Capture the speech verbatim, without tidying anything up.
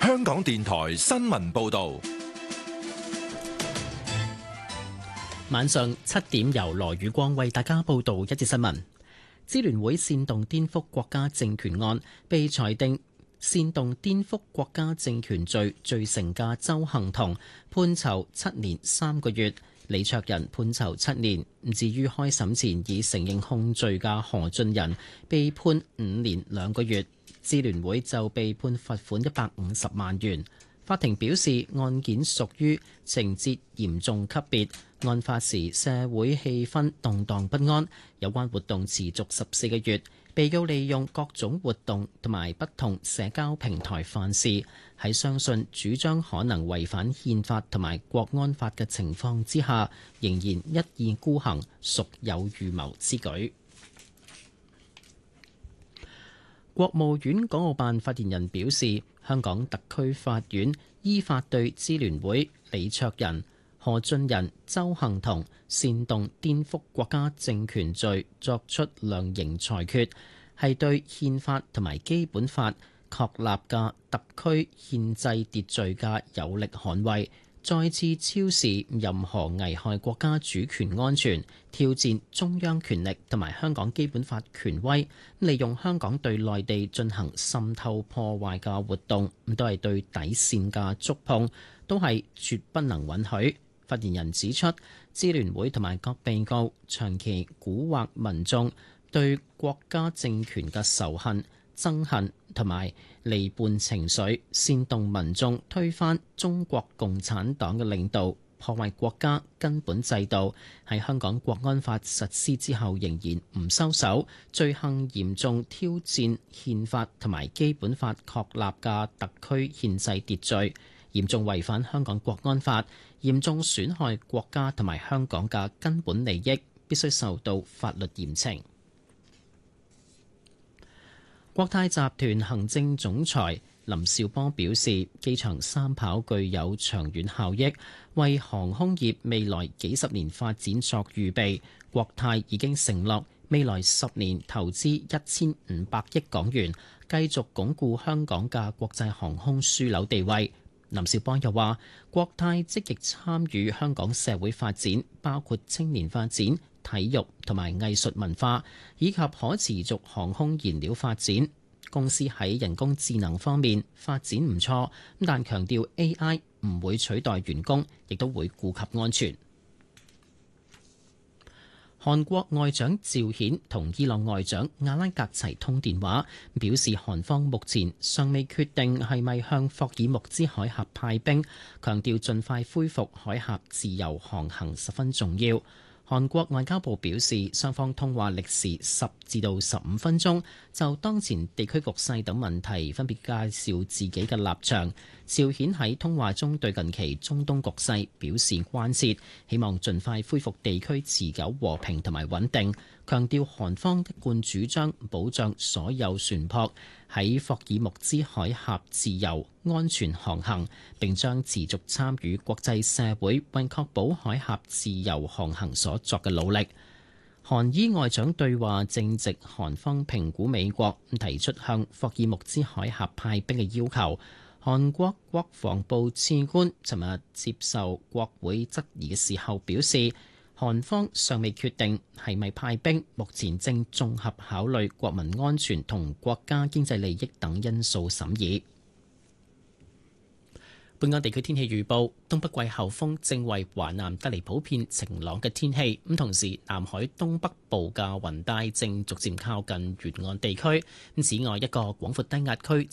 香港電台新聞報道。 晚上七點，由羅宇光為大家報道一節新聞。支聯會煽動顛覆國家政權案被裁定煽動顛覆國家政權罪罪成嘅鄒幸彤判囚七年三個月，李卓人判囚七年。至於開審前已承認控罪嘅何俊仁被判五年兩個月，支聯會就被判罰款一百五十萬元。法庭表示案件屬於情節嚴重級別，案發時社會氣氛動盪不安，有關活動持續十四個月。被告利用各種活動同埋不同社交平台犯事，喺相信主張可能違反憲法同埋國安法嘅情況之下，仍然一意孤行，屬有預謀之舉。國務院港澳辦發言人表示，香港特區法院依法對支聯會李卓人、何俊仁、鄒幸彤煽動顛覆國家政權罪作出量刑裁決，係對憲法同埋基本法確立嘅特區憲制秩序嘅有力捍衛，再次超視任何危害國家主權安全、挑戰中央權力同埋香港基本法權威，利用香港對內地進行滲透破壞嘅活動，都係對底線嘅觸碰，都係絕不能允許。發言人指出，支聯會同埋各被告長期蠱惑民眾，對國家政權嘅仇恨、憎恨同埋離叛情緒，煽動民眾推翻中國共產黨嘅領導，破壞國家根本制度。喺香港國安法實施之後仍然唔收手，罪行嚴重挑戰憲法同埋基本法確立嘅特區憲制秩序，嚴重違反香港國安法，嚴重損害國家同埋香港嘅根本利益，必須受到法律嚴懲。國泰集團行政總裁林紹波表示，機場三跑具有長遠效益，為航空業未來幾十年發展作預備。國泰已經承諾未來十年投資一千五百億港元，繼續鞏固香港嘅國際航空樞紐地位。林紹波又話，國泰積極參與香港社會發展，包括青年發展、體育同埋藝術文化，以及可持續航空燃料發展。公司喺人工智能方面發展唔錯，但強調 A I 唔會取代員工，亦都會顧及安全。韓國外長趙顯同伊朗外長阿拉格齊通電話，表示韓方目前尚未決定係咪向霍爾木茲海峽派兵，強調盡快恢復海峽自由航行十分重要。韓國外交部表示，雙方通話歷時十至到十五分鐘，就當前地區局勢等問題分別介紹自己嘅立場。趙顯喺通話中對近期中東局勢表示關切，希望盡快恢復地區持久和平同埋穩定，強調韓方一貫主張保障所有船舶喺霍爾木茲海峽自由安全航行，並將持續參與國際社會為確保海峽自由航行所作嘅努力。韓伊外長對話正值韓方評估美國提出向霍爾木茲海峽派兵嘅要求。韓國國防部次官尋日接受國會質疑嘅時候表示，韓方尚未決定係咪派兵，目前正綜合考慮國民安全同國家經濟利益等因素審議。本港地區天氣預報，東北季候風正為華南帶嚟普遍晴朗嘅天氣，咁同時南海東北部嘅雲帶正逐漸靠近沿岸地區。咁此外，一個廣闊低壓區